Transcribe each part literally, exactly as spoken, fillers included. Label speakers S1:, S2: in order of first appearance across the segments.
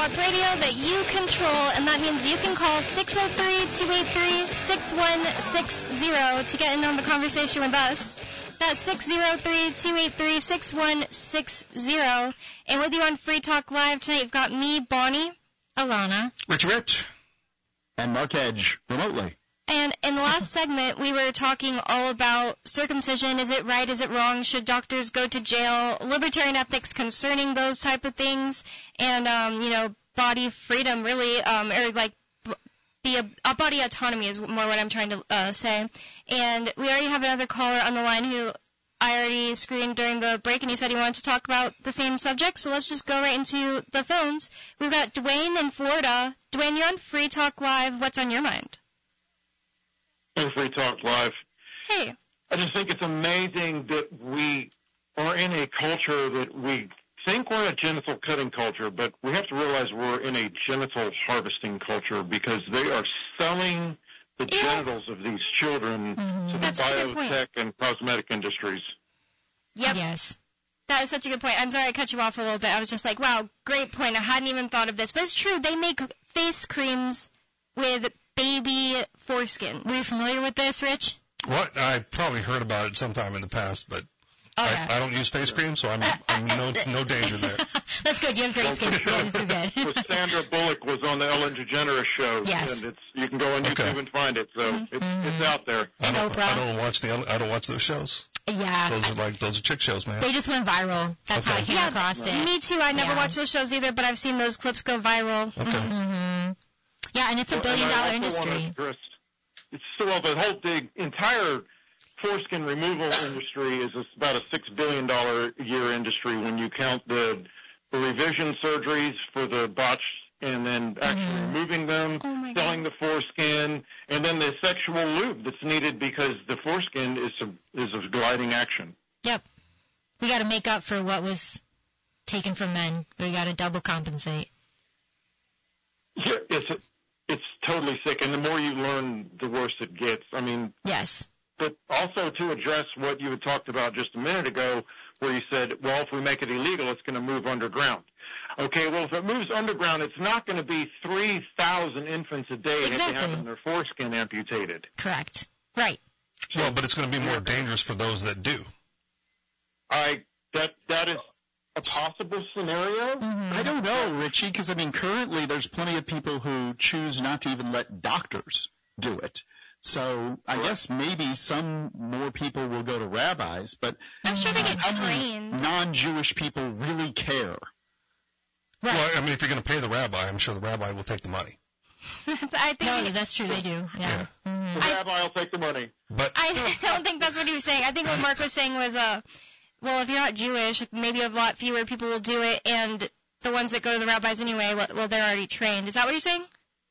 S1: Talk Radio that you control, and that means you can call six oh three, two eight three, six one six zero to get in on the conversation with us. That's six oh three, two eight three, six one six zero. And with you on Free Talk Live tonight, you've got me, Bonnie, Alana,
S2: Rich Rich,
S3: and Mark Edge, remotely.
S1: And in the last segment, we were talking all about circumcision. Is it right? Is it wrong? Should doctors go to jail? Libertarian ethics concerning those type of things. And, um, you know, body freedom, really, um, or like the uh, body autonomy is more what I'm trying to uh, say. And we already have another caller on the line who I already screened during the break, and he said he wanted to talk about the same subject. So let's just go right into the phones. We've got Dwayne in Florida. Dwayne, you're on Free Talk Live. What's on your mind?
S4: Hey, Free Talk Live.
S1: Hey.
S4: I just think it's amazing that we are in a culture that we think we're a genital cutting culture, but we have to realize we're in a genital harvesting culture because they are selling the
S1: Yeah.
S4: genitals of these children
S1: Mm-hmm.
S4: to the
S1: That's a good point.
S4: biotech and cosmetic industries.
S1: Yep.
S5: Yes.
S1: That is such a good point. I'm sorry I cut you off a little bit. I was just like, wow, great point. I hadn't even thought of this. But it's true. They make face creams with baby foreskin.
S5: Were you familiar with this, Rich?
S2: What? I probably heard about it sometime in the past, but
S5: Oh,
S2: I,
S5: yeah.
S2: I don't use face cream, so I'm, I'm no no danger there.
S5: That's good. You have great skin. That is so good.
S4: Well, Sandra Bullock was on the Ellen DeGeneres show,
S5: Yes.
S4: and it's you can go on YouTube
S2: Okay.
S4: and find it. So
S5: Mm-hmm.
S4: it's, it's out there.
S2: I
S5: And
S2: don't,
S5: Oprah.
S2: I don't watch the I don't watch those shows.
S5: Yeah.
S2: Those are like those are chick shows, man.
S5: They just went viral. That's how I
S2: Okay.
S5: came
S1: Yeah,
S5: across it.
S1: Me too. I never
S5: Yeah.
S1: watched those shows either, but I've seen those clips go viral.
S2: Okay.
S5: Mm-hmm. Yeah, and it's a
S4: Well,
S5: billion
S4: and I
S5: dollar
S4: also
S5: industry.
S4: wanna address- It's so well, the whole the entire foreskin removal industry is about a six billion dollar a year industry when you count the, the revision surgeries for the botched and then actually
S5: Mhm.
S4: removing them,
S1: Oh my
S4: selling
S1: goodness.
S4: the foreskin, and then the sexual lube that's needed because the foreskin is a, is a gliding action.
S5: Yep. We got to make up for what was taken from men. We got to double compensate.
S4: Yeah, it's it's totally sick, and the more you learn, the worse it gets. I mean,
S5: Yes.
S4: but also to address what you had talked about just a minute ago, where you said, well, if we make it illegal, it's going to move underground. Okay, well, if it moves underground, it's not going to be three thousand infants a day that
S5: Exactly.
S4: they have their foreskin amputated.
S5: Correct. Right.
S2: Well, but it's going to be more dangerous for those that do.
S4: I that that is a possible scenario.
S5: Mm-hmm.
S3: I don't know, Richie, because, I mean, currently there's plenty of people who choose not to even let doctors do it. So I guess maybe some more people will go to rabbis, but
S1: I'm sure they get
S3: how many
S1: trained.
S3: non-Jewish people really care?
S5: Right.
S2: Well, I mean, if you're going to pay the rabbi, I'm sure the rabbi will take the money.
S1: I think
S5: No, that's true. They do. Yeah.
S2: Yeah.
S5: Mm-hmm.
S4: The rabbi will take the money.
S2: But
S1: I don't think that's what he was saying. I think what Mark was saying was, uh, well, if you're not Jewish, maybe a lot fewer people will do it, and the ones that go to the rabbis anyway, well, well they're already trained. Is that what you're saying?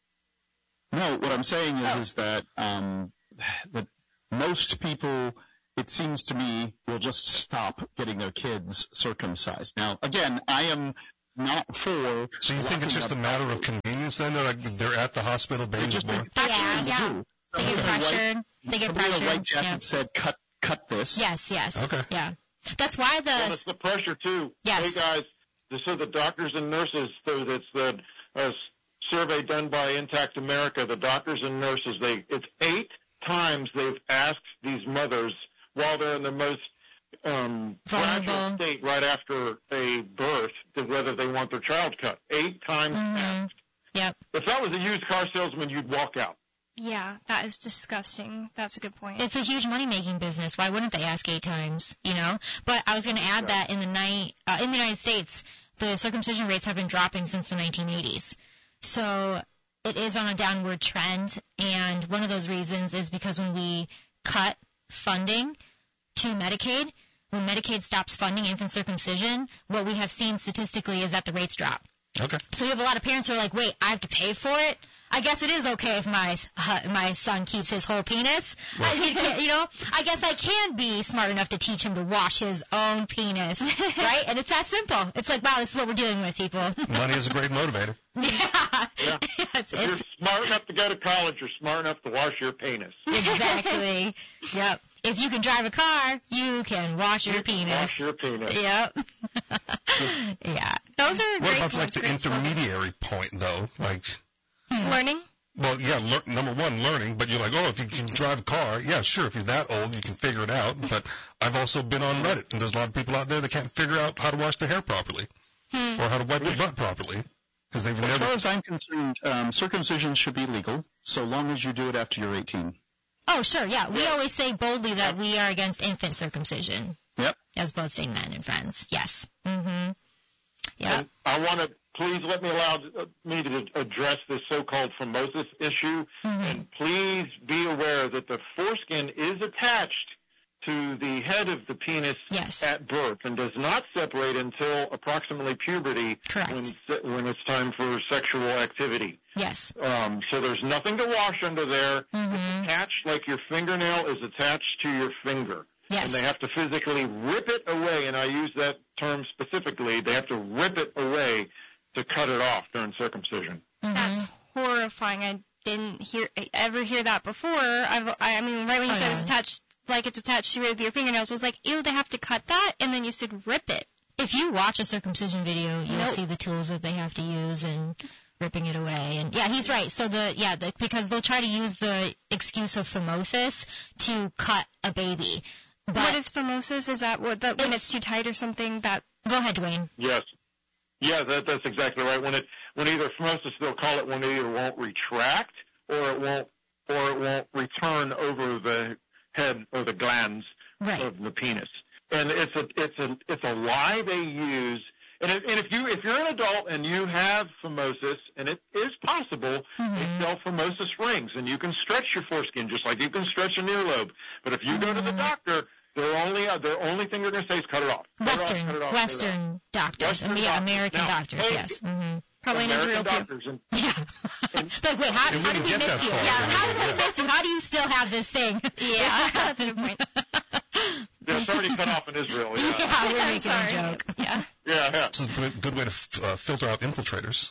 S3: No, what I'm saying is
S1: Oh.
S3: is that um, that most people, it seems to me, will just stop getting their kids circumcised. Now, again, I am not for.
S2: so you think it's just a matter of convenience then? They're like they're at the hospital,
S3: They
S2: baby's
S3: just
S2: born.
S5: Yeah,
S3: they
S5: yeah.
S3: do.
S5: They get
S3: Somebody in a white-
S5: pressured. They get
S3: somebody in a white
S5: pressured.
S3: jacket
S5: Yeah.
S3: said, "Cut, cut this."
S5: Yes, yes.
S2: Okay.
S5: Yeah. That's why
S4: Well, it's
S5: the
S4: the pressure too.
S5: Yes.
S4: Hey guys, so the doctors and nurses, so it's the uh, survey done by Intact America. The doctors and nurses, they it's eight times they've asked these mothers while they're in the most um, fragile
S5: Vulnerable.
S4: state right after a birth to whether they want their child cut. Eight times
S5: Mhm.
S4: asked.
S5: Yep.
S4: If that was a used car salesman, you'd walk out.
S1: Yeah, that is disgusting. That's a good point.
S5: It's a huge money-making business. Why wouldn't they ask eight times, you know? But I was going to add that in the night, uh, in the United States, the circumcision rates have been dropping since the nineteen eighties. So it is on a downward trend, and one of those reasons is because when we cut funding to Medicaid, when Medicaid stops funding infant circumcision, what we have seen statistically is that the rates drop.
S2: Okay.
S5: So you have a lot of parents who are like, wait, I have to pay for it? I guess it is okay if my uh, my son keeps his whole penis. I mean, you know, I guess I can be smart enough to teach him to wash his own penis, right? And it's that simple. It's like, wow, this is what we're dealing with, people.
S2: Money is a great motivator.
S5: Yeah.
S4: Yeah.
S5: it's,
S4: If you're
S5: it's
S4: smart enough to go to college, you're smart enough to wash your penis.
S5: exactly. Yep. if you can drive a car, you can wash your
S4: You can
S5: penis.
S4: Wash your penis.
S5: Yep. Yeah.
S1: Those are
S2: What
S1: great
S2: about like
S1: points,
S2: the
S1: great slogans.
S2: intermediary point though? Like,
S1: Learning?
S2: well, yeah, lear- number one, learning, but you're like, oh, if you can drive a car, yeah, sure, if you're that old, you can figure it out. But I've also been on Reddit, and there's a lot of people out there that can't figure out how to wash their hair properly
S1: Hmm.
S2: or how to wipe their butt properly because they've
S3: As far
S2: never.
S3: as I'm concerned, um, circumcision should be legal so long as you do it after you're eighteen.
S5: Oh, sure, yeah. We always say boldly that we are against infant circumcision.
S3: Yep.
S5: As bloodstained men and friends. Yes. Mm-hmm. Yeah.
S4: And I want to please let me allow uh, me to address this so-called phimosis issue,
S5: Mm-hmm.
S4: and please be aware that the foreskin is attached to the head of the penis
S5: Yes.
S4: at birth and does not separate until approximately puberty
S5: Correct.
S4: when se- when it's time for sexual activity.
S5: Yes.
S4: Um, so there's nothing to wash under there.
S5: Mm-hmm.
S4: It's attached like your fingernail is attached to your finger.
S5: Yes.
S4: And they have to physically rip it away, and I use that term specifically. They have to rip it away to cut it off during circumcision.
S5: Mm-hmm.
S1: That's horrifying. I didn't hear ever hear that before. I've, I mean, right when you
S5: Oh,
S1: said
S5: yeah.
S1: it's attached, like it's attached to with your fingernails, I was like, ew, they have to cut that, and then you said rip it.
S5: If you watch a circumcision video, you'll
S1: Nope.
S5: see the tools that they have to use and ripping it away. And yeah, he's right. So the yeah, the, because they'll try to use the excuse of phimosis to cut a baby. But
S1: What is phimosis? Is that what that when
S5: It's-
S1: it's too tight or something? That
S5: go ahead, Dwayne.
S4: Yes. Yeah, that, that's exactly right. When it when either phimosis, they'll call it when it either won't retract or it won't or it won't return over the head or the glands
S5: Right.
S4: of the penis. And it's a it's a it's a lie they use. And if, and if you if you're an adult and you have phimosis, and it is possible,
S5: Mhm.
S4: they sell phimosis rings, and you can stretch your foreskin just like you can stretch an earlobe. But if you go to the
S5: Mhm.
S4: doctor, their only uh, their only thing they're going to say is cut it off. Cut it off,
S5: Western
S4: cut it off, cut it off.
S5: Western doctors.
S4: Western
S5: I mean, yeah,
S4: doctors.
S5: American
S4: Now,
S5: doctors.
S4: hey,
S5: Yes. Mm-hmm.
S1: probably in
S4: American
S1: Israel too.
S4: doctors, and
S5: Yeah. like, wait, how,
S2: It
S5: how did
S2: wouldn't
S5: we
S2: get
S5: miss
S2: that
S5: you?
S2: far.
S5: Yeah, how did we
S2: Yeah.
S5: miss you? How do you still have this thing?
S1: Yeah, that's a good point.
S4: There's already cut off in Israel. Yeah,
S5: Yeah, we're
S1: I'm
S5: making
S1: sorry.
S5: a joke.
S1: Yeah.
S4: yeah. yeah.
S2: It's a good, good way to f- uh, filter out infiltrators.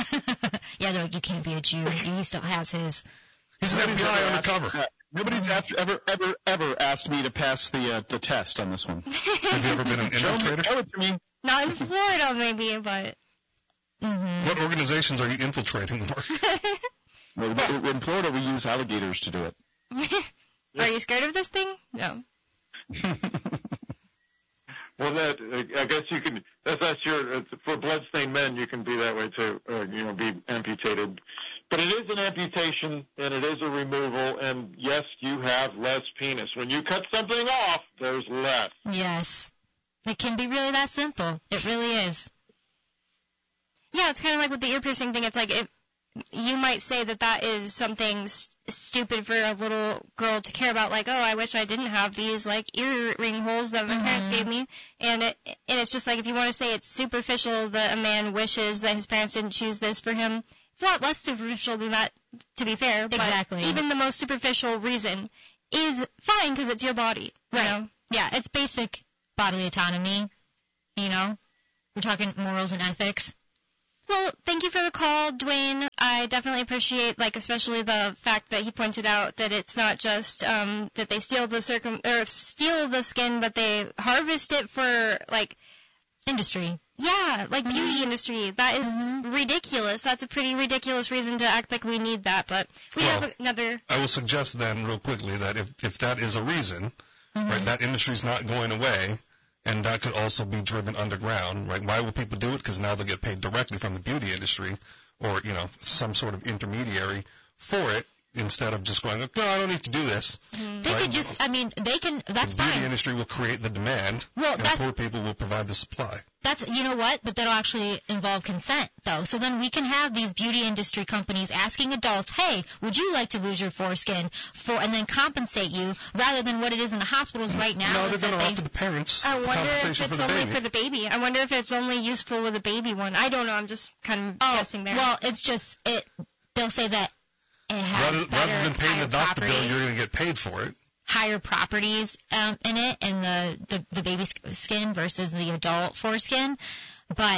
S5: Yeah, they're like, you can't be a Jew. He still has his.
S2: He's an F B I undercover.
S3: Uh, Nobody's after, ever, ever, ever asked me to pass the uh, the test on this one.
S2: Have you ever been an
S3: Show me,
S2: infiltrator?
S3: show it to me.
S1: Not in Florida, maybe, but
S5: Mm-hmm.
S2: What organizations are you infiltrating, Mark?
S3: Well, in Florida, we use alligators to do it.
S1: are you scared of this thing? No.
S4: Well, that uh, I guess you can. That's, that's your uh, for bloodstained men. You can be that way too. Uh, you know, be amputated. But it is an amputation and it is a removal. And yes, you have less penis when you cut something off. There's less.
S5: Yes. It can be really that simple. It really is.
S1: Yeah, it's kind of like with the ear piercing thing. It's like it, you might say that that is something s- stupid for a little girl to care about. Like, oh, I wish I didn't have these like earring holes that my parents
S5: Mhm.
S1: gave me. And it, and it's just like if you want to say it's superficial that a man wishes that his parents didn't choose this for him, it's a lot less superficial than that, to be fair. But
S5: Exactly.
S1: even the most superficial reason is fine because it's your body. You
S5: Right.
S1: know?
S5: Yeah, it's basic bodily autonomy. You know? We're talking morals and ethics.
S1: Well, thank you for the call, Dwayne. I definitely appreciate, like, especially the fact that he pointed out that it's not just um, that they steal the circum or steal the skin, but they harvest it for, like,
S5: Industry.
S1: yeah, like beauty industry. That is
S5: Mhm.
S1: ridiculous. That's a pretty ridiculous reason to act like we need that. But we
S2: Well,
S1: have another.
S2: I will suggest then, real quickly, that if, if that is a reason,
S5: Mhm.
S2: right, that industry's not going away, and that could also be driven underground, right? Why will people do it? Because now they get paid directly from the beauty industry, or you know, some sort of intermediary for it, instead of just going, no, I don't need to do this.
S5: They
S2: Right.
S5: could just, I mean, they can, that's
S2: the beauty
S5: fine.
S2: industry will create the demand,
S5: Well,
S2: and
S5: that's,
S2: poor people will provide the supply.
S5: that's, you know what? But that'll actually involve consent, though. So then we can have these beauty industry companies asking adults, hey, would you like to lose your foreskin for, and then compensate you, rather than what it is in the hospitals right now.
S2: No,
S5: is
S2: they're
S5: that
S2: going to
S5: they-
S2: offer the parents
S1: I
S2: the
S1: wonder if
S2: compensation
S1: it's
S2: for the
S1: only
S2: baby.
S1: for the baby. I wonder if it's only useful with a baby one. I don't know. I'm just kind of
S5: Oh,
S1: guessing there.
S5: well, it's just, it, they'll say that it has
S2: rather,
S5: better,
S2: rather than paying
S5: higher
S2: the doctor bill,
S5: properties.
S2: you're going to get paid for it.
S5: higher properties um, in it, in the, the, the baby sk- skin versus the adult foreskin. But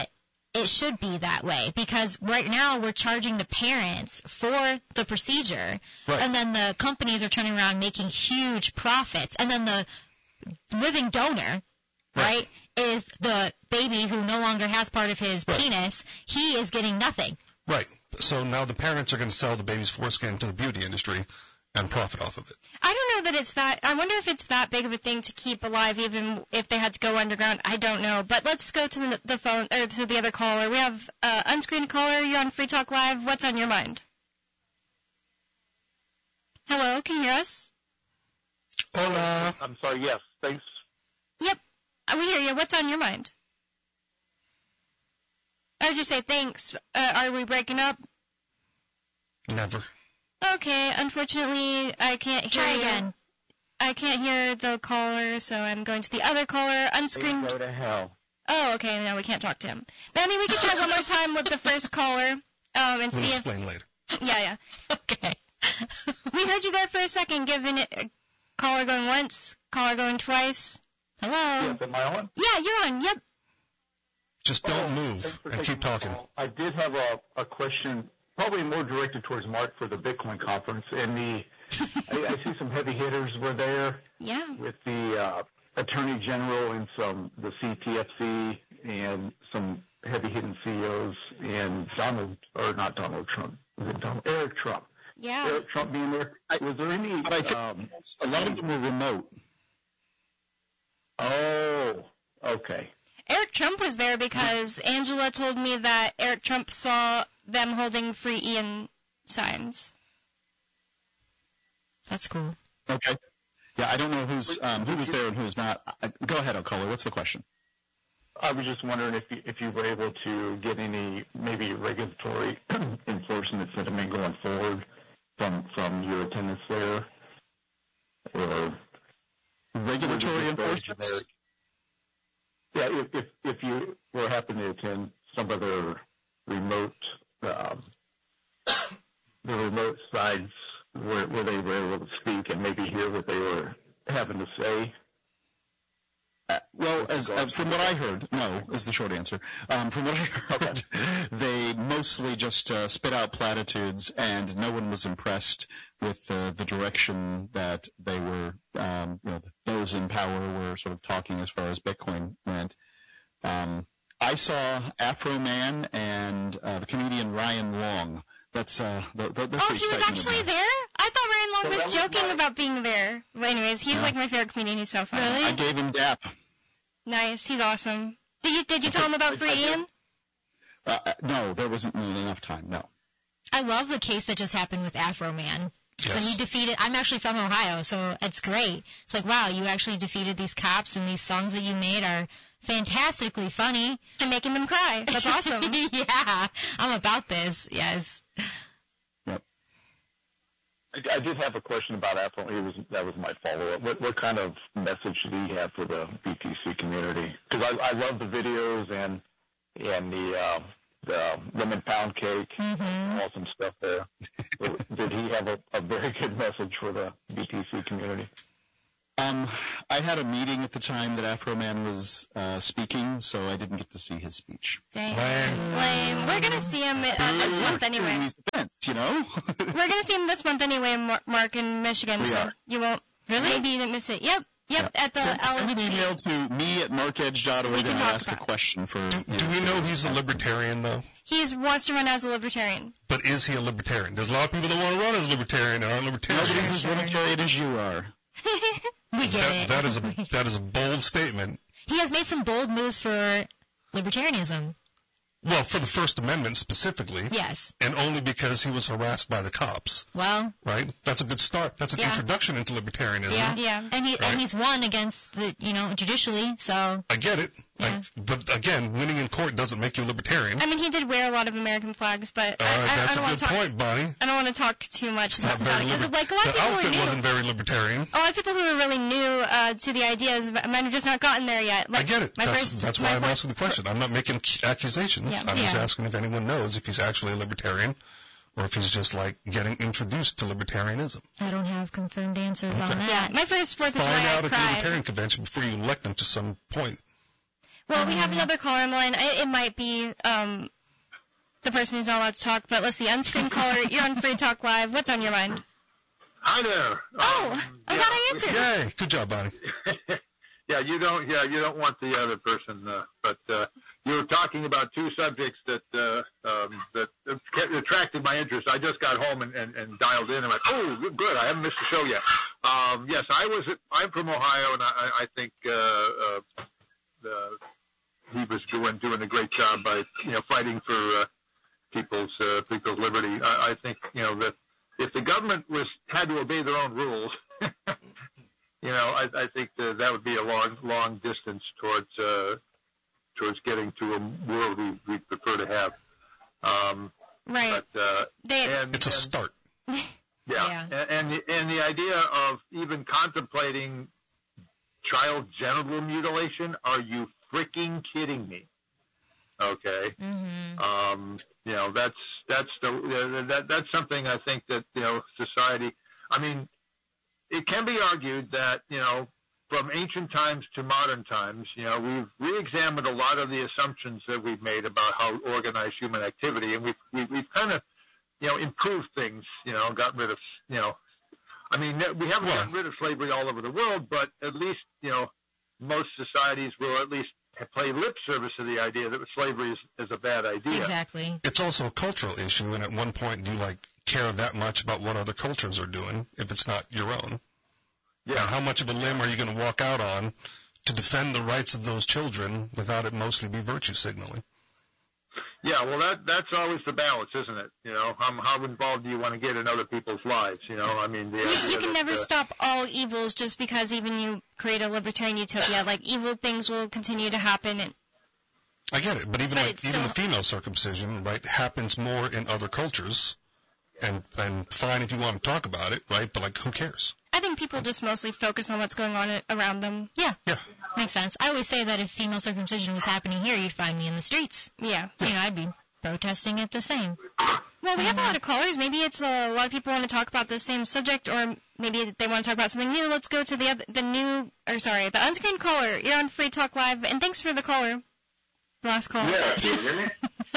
S5: it should be that way, because right now we're charging the parents for the procedure,
S2: Right.
S5: and then the companies are turning around making huge profits, and then the living donor, right, is the baby who no longer has part of his
S2: Right.
S5: penis. He is getting nothing.
S2: Right. So now the parents are going to sell the baby's foreskin to the beauty industry and profit off of it.
S1: I don't know that it's that. I wonder if it's that big of a thing to keep alive, even if they had to go underground. I don't know. But let's go to the, the phone or to the other caller. We have uh, unscreened caller. You're on Free Talk Live. What's on your mind? Hello, can you hear us?
S2: Hola.
S4: I'm sorry, yes, thanks.
S1: Yep, we hear you. What's on your mind? I would just say thanks. Uh, are we breaking up?
S2: Never.
S1: Okay, unfortunately, I can't hear
S5: Try
S1: you.
S5: again.
S1: I can't hear the caller, so I'm going to the other caller. Unscreened.
S4: Go to hell.
S1: Oh, okay, no, we can't talk to him. But, I mean, we can try one more time with the first caller um, and
S2: We'll
S1: see if...
S2: explain later.
S1: Yeah, yeah.
S5: Okay.
S1: We heard you there for a second, giving it a caller going once, caller going twice. Hello?
S4: Yes, am I on?
S1: Yeah, you're on. Yep.
S2: Just don't
S4: Oh,
S2: move
S4: thanks for
S2: and
S4: taking
S2: keep
S4: my
S2: talking.
S4: call. I did have a, a question, probably more directed towards Mark for the Bitcoin conference. And the I, I see some heavy hitters were there
S1: Yeah.
S4: with the uh, Attorney General and some the C T F C and some heavy hitting C E Os and Donald or not Donald Trump, was it Donald Eric Trump?
S1: Yeah.
S4: Eric Trump being there. Was there any?
S3: But I think
S4: Um,
S3: a lot of them were remote.
S4: oh, okay.
S1: Eric Trump was there because Angela told me that Eric Trump saw them holding Free Ian signs.
S5: That's cool.
S3: Okay. Yeah, I don't know who's um, who was there and who's not. I, go ahead, O'Color. What's the question?
S4: I was just wondering if you, if you were able to get any maybe regulatory enforcement sentiment going forward from from your attendance there, or
S3: Regulatory
S4: or just very
S3: enforcement?
S4: generic? Yeah, if, if if you were happen to attend some of the remote um, the remote sides where where they were able to speak and maybe hear what they were having to say.
S3: Uh, well, as uh, from what I heard, no is the short answer. Um, from what I heard, they mostly just uh, spit out platitudes, and no one was impressed with uh, the direction that they were. Um, you know, those in power were sort of talking as far as Bitcoin went. Um, I saw Afro Man and uh, the comedian Ryan Long. That's uh, the, the, that's
S1: Oh,
S3: the
S1: he was
S3: excitement
S1: actually
S3: of that.
S1: there? I thought Ryan Long
S4: So
S1: was
S4: that was
S1: joking
S4: my-
S1: about being there. But anyways, he's
S3: Yeah.
S1: like my favorite comedian. He's so funny.
S3: I gave him dap.
S1: Nice. He's awesome. Did you did you tell him about Free Ian?
S3: Uh, uh, no, there wasn't enough time. No.
S5: I love the case that just happened with Afro Man. When
S2: Yes.
S5: he defeated, I'm actually from Ohio, so it's great. It's like, wow, you actually defeated these cops, and these songs that you made are fantastically funny.
S1: And making them cry. That's awesome.
S5: Yeah, I'm about this. Yes.
S4: I, I did have a question about Apple. It was that was my follow-up. What what kind of message did he have for the B T C community? Because I, I love the videos and and the uh, the lemon pound cake,
S5: Mm-hmm.
S4: awesome stuff there. Did he have a, a very good message for the B T C community?
S3: Um, I had a meeting at the time that Afro Man was uh, speaking, so I didn't get to see his speech.
S1: Dang.
S2: Lame.
S1: Lame. We're gonna see him uh, this month
S3: In
S1: anyway.
S3: these events, you know.
S1: We're gonna see him this month anyway, Mar- Mark in Michigan.
S4: We
S1: so
S4: are.
S1: you won't
S5: Really?
S1: maybe you didn't miss it. Yep. Yep. At the
S3: send, send an
S1: L L C.
S3: email to me at markedge dot org
S1: We
S3: and
S1: can talk
S3: ask a
S1: about it.
S3: question for.
S2: Do,
S3: you
S2: do we know he's a libertarian, though?
S1: He wants to run as a libertarian.
S2: But is he a libertarian? There's a lot of people that want to run as a libertarian and aren't libertarians.
S3: Nobody's as libertarian as you are.
S5: We get
S2: That,
S5: it.
S2: that is a that is a bold statement.
S5: He has made some bold moves for libertarianism.
S2: Well, for the First Amendment specifically,
S5: Yes.
S2: and only because he was harassed by the cops,
S5: Well,
S2: right? That's a good start. That's an
S5: Yeah.
S2: introduction into libertarianism.
S5: yeah.
S1: Yeah.
S5: And he
S2: Right.
S5: and he's won against the, you know, judicially. So
S2: I get it.
S5: Yeah.
S2: I, but again, winning in court doesn't make you a libertarian.
S1: I mean, he did wear a lot of American flags, but
S2: Uh,
S1: I, I, I
S2: that's
S1: don't
S2: a
S1: want
S2: good
S1: to talk.
S2: point, Bonnie.
S1: I don't want to talk too much
S2: Not
S1: about
S2: very
S1: it because,
S2: liber-
S1: like, a lot of
S2: the
S1: people who are
S2: outfit
S1: new,
S2: wasn't very libertarian.
S1: a lot of people who are really new uh, to the ideas might have just not gotten there yet. Like,
S2: I get it.
S1: My
S2: That's,
S1: first,
S2: that's
S1: my
S2: why I'm
S1: first-
S2: asking the question. I'm not making accusations.
S1: Yeah.
S2: I'm just
S5: Yeah.
S2: asking if anyone knows if he's actually a libertarian or if he's just like getting introduced to libertarianism.
S5: I don't have confirmed answers on
S2: Okay.
S5: that.
S1: Yeah, my first Fourth of
S2: Find
S1: July,
S2: out
S1: I
S2: at the
S1: cried.
S2: libertarian convention before you elect him to some point.
S1: Well, we have another caller on the line. It, it might be um, the person who's not allowed to talk, but let's see. Unscreened caller, you're on Free Talk Live. What's on your mind?
S6: Hi there.
S1: Oh,
S6: um,
S1: I'm
S6: yeah.
S1: glad I answered.
S2: Yay, good job, Bonnie.
S6: yeah, you don't. Yeah, you don't want the other person. Uh, but uh, you were talking about two subjects that uh, um, that attracted my interest. I just got home and, and, and dialed in and went, oh, good. I haven't missed the show yet. Um, yes, I was. I'm from Ohio, and I, I think uh, uh, the, he was doing doing a great job by you know fighting for uh, people's uh, people's liberty. I, I think you know that. If the government was had to obey their own rules, you know, I, I think that, that would be a long, long distance towards uh, towards getting to a world we, we prefer to have. Um,
S1: right.
S6: But, uh,
S1: they,
S6: and,
S2: It's a
S6: and,
S2: start.
S6: Yeah.
S5: Yeah.
S6: And, and the, and the idea of even contemplating child genital mutilation, are you freaking kidding me? Okay.
S5: Mm-hmm.
S6: Um, you know, that's that's the that that's something I think that you know society. I mean, it can be argued that you know from ancient times to modern times, you know, we've re-examined a lot of the assumptions that we've made about how organized human activity, and we've we've, we've kind of you know improved things. You know, gotten rid of you know, I mean, we haven't
S2: Yeah.
S6: gotten rid of slavery all over the world, but at least you know most societies will at least play lip service to the idea that slavery is, is a bad idea.
S5: Exactly.
S2: It's also a cultural issue, and at one point, do you like care that much about what other cultures are doing if it's not your own?
S6: Yeah.
S2: And how much of a limb are you going to walk out on to defend the rights of those children without it mostly be virtue signaling?
S6: Yeah, well, that that's always the balance, isn't it? You know, how, how involved do you want to get in other people's lives? You know, I mean, the
S1: You,
S6: idea
S1: you can
S6: that,
S1: never
S6: uh,
S1: stop all evils just because even you create a libertarian utopia. Like, evil things will continue to happen. And
S2: I get it, but even
S1: But
S2: like
S1: it's
S2: even
S1: still-
S2: the female circumcision, right, happens more in other cultures, and and fine if you want to talk about it, right? But like, who cares?
S1: I think people just mostly focus on what's going on around them.
S5: Yeah.
S2: Yeah.
S5: Makes sense. I always say that if female circumcision was happening here, you'd find me in the streets.
S1: Yeah.
S5: You know, I'd be protesting it the same.
S1: Well, we have a lot of callers. Maybe it's uh, a lot of people want to talk about the same subject, or maybe they want to talk about something new. Let's go to the other, the new, or sorry, the unscreened caller. You're on Free Talk Live, and thanks for the caller. Last call.
S7: Yeah, can you hear me?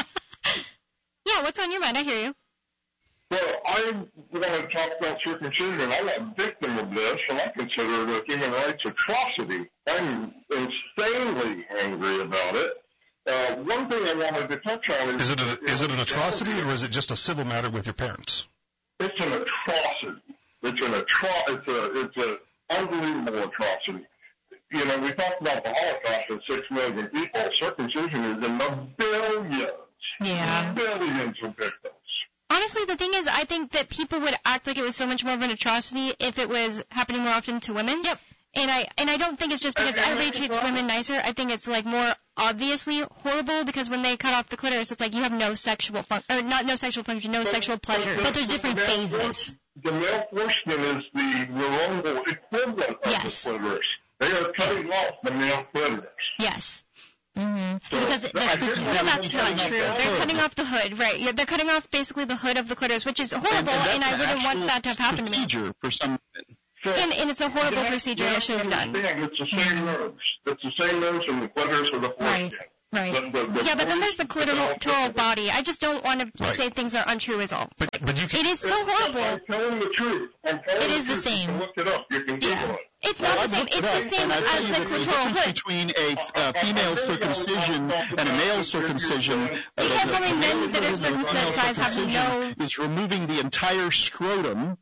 S1: Yeah, what's on your mind? I hear you.
S7: Well, I want to talk about circumcision. I'm a victim of this, and I consider it a human rights atrocity. I'm insanely angry about it. Uh, one thing I wanted to touch on is...
S2: Is it a, is it an atrocity, or is it just a civil matter with your parents?
S7: It's an atrocity. It's an atro- It's a it's an unbelievable atrocity. You know, we talked about the Holocaust and six million people. Circumcision is in the billions.
S5: Yeah.
S7: Billions of victims.
S1: Honestly, the thing is, I think that people would act like it was so much more of an atrocity if it was happening more often to women.
S5: Yep.
S1: And I and I don't think it's just because
S7: And- and
S1: everybody
S7: that's the
S1: treats
S7: problem.
S1: women nicer. I think it's like more obviously horrible because when they cut off the clitoris, it's like you have no sexual fun or not no sexual function, no sexual pleasure.
S5: But there's different
S7: The male
S5: phases.
S7: The male foreskin is the neuronal equivalent of
S5: Yes.
S7: the clitoris. They are cutting off the male clitoris.
S5: Yes. Mm-hmm.
S7: So,
S5: Because it,
S7: I
S5: that's,
S7: think
S1: Well, that's not true. They're
S3: hood.
S1: cutting off the hood, right? Yeah, they're cutting off basically the hood of the clitoris, which is horrible, and,
S3: that's
S1: I
S3: an
S1: wouldn't want
S3: actual
S1: that to have happened to me.
S3: procedure for some.
S7: So,
S1: And, and it's a horrible
S7: you have-
S1: procedure
S7: you
S1: that
S7: have
S1: should
S7: to
S1: have done.
S7: understand It's the same nerves. It's the same nerves in the clitoris or the
S5: Right.
S7: foreskin.
S5: right.
S7: The- the- the
S1: Yeah, but then there's the
S7: foreskin-
S1: clitoral body. I just don't want to
S2: Right.
S1: say things are untrue is all.
S2: But but you can
S1: It is still horrible.
S7: I'm telling the truth. I'm telling
S5: It
S7: the
S5: is the
S7: truth. You
S5: same.
S7: can look it up. You can Google
S5: Yeah.
S7: it.
S1: It's not
S3: Well,
S1: the
S3: I've
S1: same.
S3: looked it
S1: It's the
S3: up,
S1: same
S3: and I tell
S1: as
S3: you
S1: the
S3: that the
S1: clitoral
S3: difference
S1: hood.
S3: between a uh, female circumcision and a male circumcision. uh,
S1: You can't
S3: the-
S1: tell me
S3: the male
S1: men that are
S3: circumcision
S1: circumcised have
S3: circumcision
S1: no-
S3: is removing the entire scrotum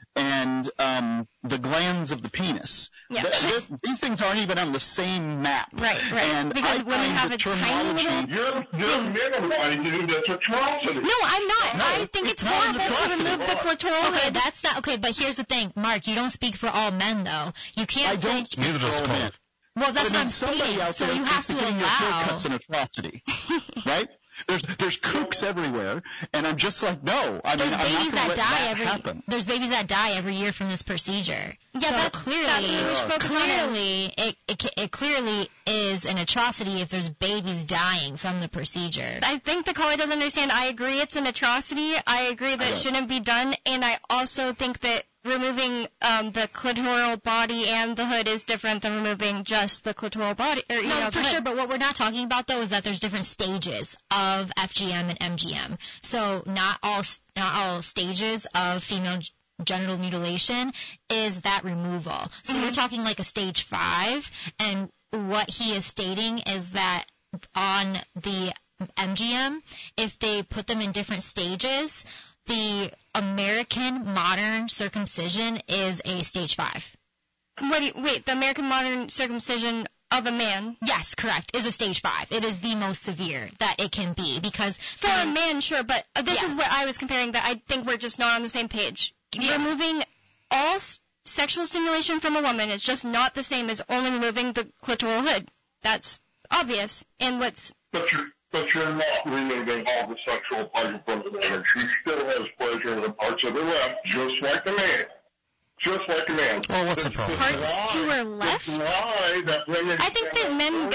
S3: and um, the glands of the penis.
S1: Yeah.
S3: Th- th- these things aren't even on the same map.
S1: Right, right.
S3: And
S1: Because
S3: I
S1: women
S3: find
S1: have
S3: the
S1: a tiny
S3: terminology-
S1: little-
S7: You're, you're minimizing this atrocity.
S1: No, I'm not.
S3: No,
S1: I think
S3: it's
S1: it's
S3: not an
S1: horrible to
S3: atrocity.
S1: remove the clitoral
S5: Okay,
S1: hood.
S5: that's not okay. But here's the thing, Mark. You don't speak for all men, though. You can't
S3: I
S5: say.
S3: don't speak
S2: Neither does
S3: for
S2: the
S3: all
S2: caller.
S3: men.
S5: Well, that's
S3: But I
S5: what
S3: mean,
S5: I'm
S3: somebody
S5: saying.
S3: out
S5: So
S3: there
S5: you
S3: thinks
S5: have to
S3: that getting your
S5: allow.
S3: haircut's an atrocity, right? There's there's kooks everywhere, and I'm just like, no, I mean,
S5: There's
S3: I'm not
S5: babies
S3: going to
S5: that
S3: let
S5: die
S3: that
S5: every.
S3: happen.
S5: There's babies that die every year from this procedure.
S1: Yeah,
S5: so
S1: that's-
S5: clearly,
S1: that's what we should focus on.
S5: clearly, it, it ca- it clearly is an atrocity if there's babies dying from the procedure.
S1: I think the caller doesn't understand. I agree it's an atrocity. I agree that it shouldn't be done, and I also think that removing um, the clitoral body and the hood is different than removing just the clitoral body. Or, you
S5: no,
S1: know,
S5: for sure, but what we're not talking about, though, is that there's different stages of F G M and M G M. So not all not all stages of female genital mutilation is that removal. So mm-hmm. you're talking like a stage five, and what he is stating is that on the M G M, if they put them in different stages, the American modern circumcision is a stage five.
S1: What do you, wait, the American modern circumcision of a man?
S5: Yes, correct, is a stage five. It is the most severe that it can be because
S1: for um, a man, sure, but this
S5: yes.
S1: is what I was comparing. That I think we're just not on the same page.
S5: Yeah.
S1: Removing all s- sexual stimulation from a woman is just not the same as only removing the clitoral hood. That's obvious. And what's
S7: but you're, but you're not removing all the sexual pleasure from the woman. She still has pleasure in the parts of her left, just like a man. Just like a man.
S2: Well, what's the problem?
S1: Parts to her left?
S7: Why that women
S1: I think that men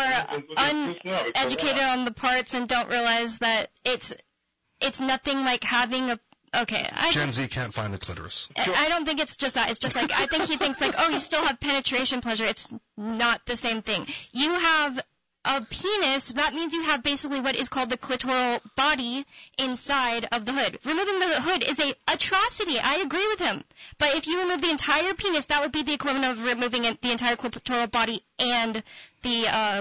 S1: uh, are uneducated on the parts and don't realize that it's it's nothing like having a Okay. I
S2: Gen Z can't find the clitoris.
S1: I don't think it's just that. It's just like, I think he thinks like, oh, you still have penetration pleasure. It's not the same thing. You have a penis. That means you have basically what is called the clitoral body inside of the hood. Removing the hood is a atrocity. I agree with him. But if you remove the entire penis, that would be the equivalent of removing the entire clitoral body and the uh,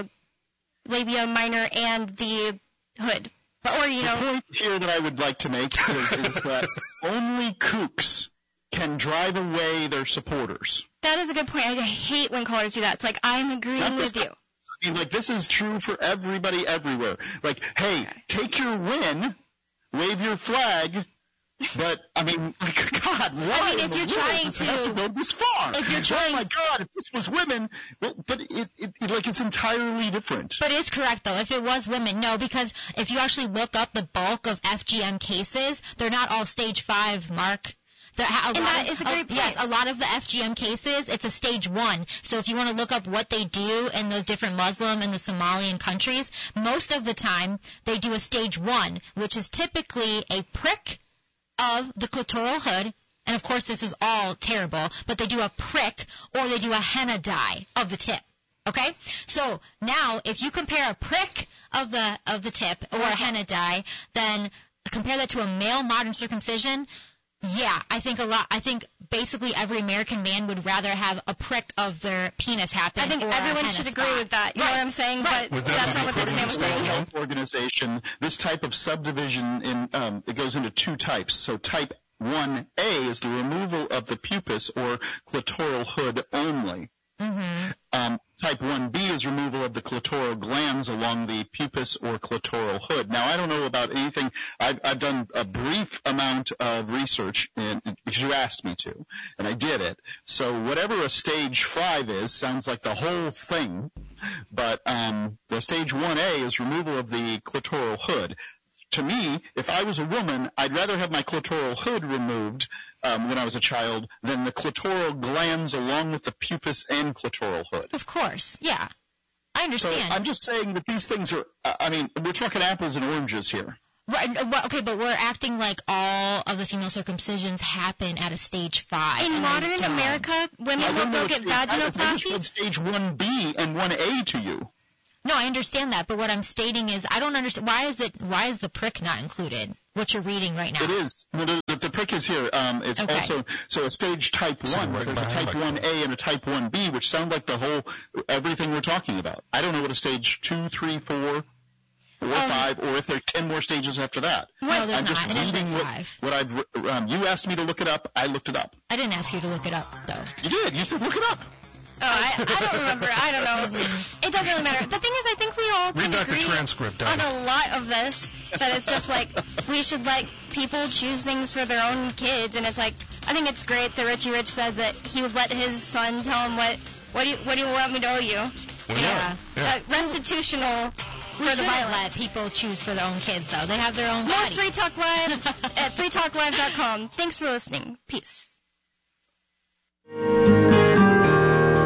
S1: labia minor and the hood. Or, you know,
S3: the point here that I would like to make is, is that only kooks can drive away their supporters.
S1: That is a good point. I hate when callers do that. It's like, I'm agreeing
S3: Not
S1: with you.
S3: I mean, like, this is true for everybody everywhere. Like, hey, okay. take your win, wave your flag, but, I mean, like, God, why
S5: I mean, if you're trying
S3: to, have to go this far?
S5: If you're trying,
S3: oh my God, if this was women, well, but it, it, it, like, it's entirely different.
S5: But it's correct, though. If it was women, no, because if you actually look up the bulk of F G M cases, they're not all stage five, Mark. A
S1: and that
S5: of,
S1: is a great
S5: uh,
S1: point.
S5: Yes, a lot of the F G M cases, it's a stage one. So if you want to look up what they do in those different Muslim and the Somalian countries, most of the time they do a stage one, which is typically a prick of the clitoral hood, and of course this is all terrible, but they do a prick or they do a henna dye of the tip. Okay? So now if you compare a prick of the of the tip or a henna dye, then compare that to a male modern circumcision, yeah, I think a lot I think basically every American man would rather have a prick of their penis happen.
S1: I think
S5: or
S1: everyone
S5: a
S1: should
S5: spot.
S1: agree with that. You right. know what I'm saying? Right. But
S2: that
S1: that's not what this man was saying.
S3: Health organization, this type of subdivision in um, it goes into two types. So type one A is the removal of the pubis or clitoral hood only.
S5: Mm-hmm.
S3: Um, type one B is removal of the clitoral glands along the pubis or clitoral hood. Now, I don't know about anything. I've, I've done a brief amount of research in, because you asked me to, and I did it. So whatever a stage five is sounds like the whole thing, but um, the stage one A is removal of the clitoral hood. To me, if I was a woman, I'd rather have my clitoral hood removed um, when I was a child than the clitoral glands along with the pubis and clitoral hood.
S5: Of course, yeah. I understand.
S3: So I'm just saying that these things are, uh, I mean, we're talking apples and oranges here.
S5: Right, well, okay, but we're acting like all of the female circumcisions happen at a stage five.
S1: In modern America, women will go get vaginoplasties?
S3: I just stage one B and one A to you.
S5: No, I understand that, but what I'm stating is I don't understand why is it why is the prick not included? What you're reading right now?
S3: It is. No, the, the prick is here. Um, it's
S5: okay.
S3: also so a stage type one. Right, there's a type one A and a type one B, which sound like the whole everything we're talking about. I don't know what a stage two, three, four, four, um, five, or if there are ten more stages after that.
S5: No, there's
S3: I'm just
S5: not.
S3: reading
S5: what,
S3: five. What I've um, you asked me to look it up. I looked it up.
S5: I didn't ask you to look it up though.
S3: You did. You said look it up.
S1: Oh, I, I don't remember. I don't know. It doesn't really matter. The thing is, I think we all can
S2: Read back
S1: agree
S2: the transcript,
S1: on a lot of this. That it's just like we should let people choose things for their own kids, and it's like I think it's great that Richie Rich said that he would let his son tell him what what do you what do you want me to owe you?
S2: Well, yeah. yeah.
S1: Uh, restitutional.
S5: We
S1: for the
S5: shouldn't
S1: violence.
S5: let people choose for their own kids, though. They have their own
S1: More
S5: body.
S1: Free Talk Live at free talk live dot com. Thanks for listening. Peace.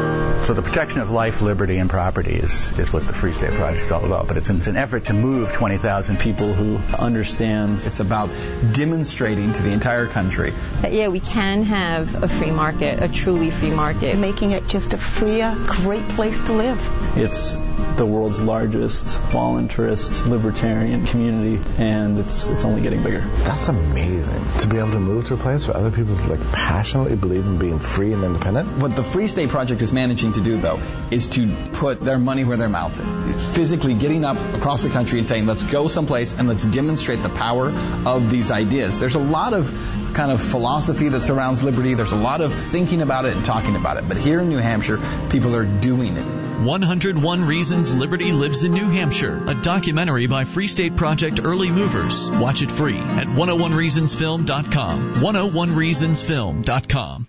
S8: So the protection of life, liberty, and property is, is what the Free State Project is all about. But it's an, it's an effort to move twenty thousand people who understand.
S9: It's about demonstrating to the entire country
S10: that, yeah, we can have a free market, a truly free market.
S11: Making it just a freer, great place to live.
S8: It's the world's largest voluntarist libertarian community, and it's it's only getting bigger.
S12: That's amazing, to be able to move to a place where other people like passionately believe in being free and independent.
S9: What the Free State Project is managing to do, though, is to put their money where their mouth is. It's physically getting up across the country and saying, let's go someplace and let's demonstrate the power of these ideas. There's a lot of kind of philosophy that surrounds liberty. There's a lot of thinking about it and talking about it. But here in New Hampshire, people are doing it.
S13: one hundred one Reasons Liberty Lives in New Hampshire, a documentary by Free State Project Early Movers. Watch it free at one oh one reasons film dot com. one oh one reasons film dot com.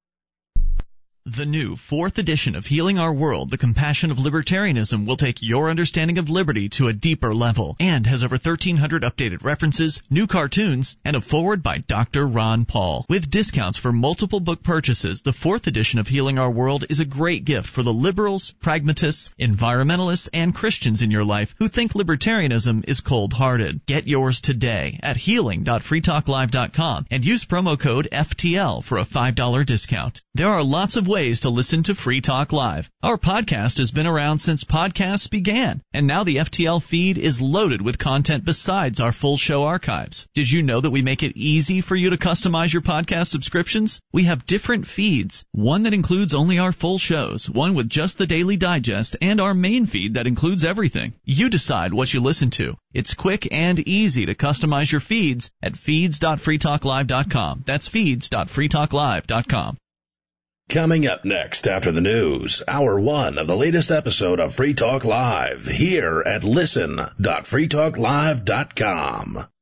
S13: The new fourth edition of Healing Our World, The Compassion of Libertarianism, will take your understanding of liberty to a deeper level and has over thirteen hundred updated references, new cartoons, and a foreword by Doctor Ron Paul. With discounts for multiple book purchases, the fourth edition of Healing Our World is a great gift for the liberals, pragmatists, environmentalists, and Christians in your life who think libertarianism is cold-hearted. Get yours today at healing dot free talk live dot com and use promo code F T L for a five dollars discount. There are lots of ways ways to listen to Free Talk Live. Our podcast has been around since podcasts began, and now the F T L feed is loaded with content besides our full show archives. Did you know that we make it easy for you to customize your podcast subscriptions? We have different feeds, one that includes only our full shows, one with just the Daily Digest, and our main feed that includes everything. You decide what you listen to. It's quick and easy to customize your feeds at feeds dot free talk live dot com. That's feeds dot free talk live dot com.
S14: Coming up next after the news, hour one of the latest episode of Free Talk Live here at listen dot free talk live dot com.